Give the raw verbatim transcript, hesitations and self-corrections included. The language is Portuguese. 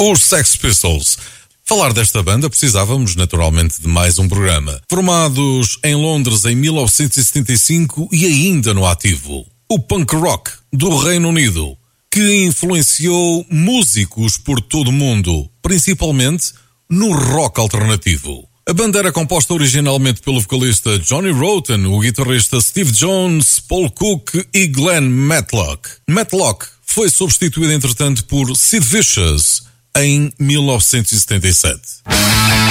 Os Sex Pistols. Falar desta banda precisávamos naturalmente de mais um programa. Formados em Londres em mil novecentos e setenta e cinco e ainda no ativo. O punk rock do Reino Unido, que influenciou músicos por todo o mundo, principalmente no rock alternativo. A banda era composta originalmente pelo vocalista Johnny Rotten, o guitarrista Steve Jones, Paul Cook e Glenn Matlock. Matlock foi substituído entretanto por Sid Vicious em mil novecentos e setenta e sete.